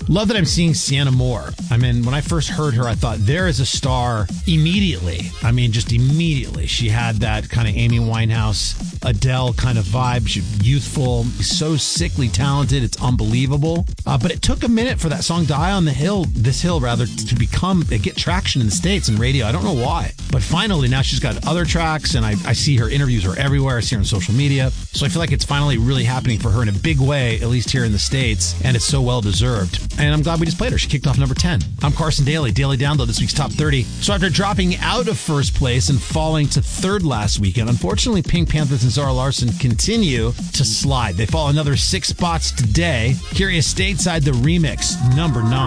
Love that I'm seeing Sienna Moore. I mean, when I first heard her, I thought there is a star immediately. I mean, just immediately. She had that kind of Amy Winehouse, Adele kind of vibe. She's youthful, so sickly talented. It's unbelievable. But it took a minute for that song Die on the Hill, this hill rather, to get traction in the States and radio. I don't know why. But finally, now she's got other tracks, and I see her interviews are everywhere. I see her on social media. So I feel like it's finally really happening for her in a big way, at least here in the States, and it's so well deserved. And I'm glad we just played her. She kicked off number 10. I'm Carson Daly, Daily Download, this week's Top 30. So after dropping out of first place and falling to third last weekend, unfortunately, Pink Panthers and Zara Larsson continue to slide. They fall another 6 spots today. Here is Stateside, the remix, number 9.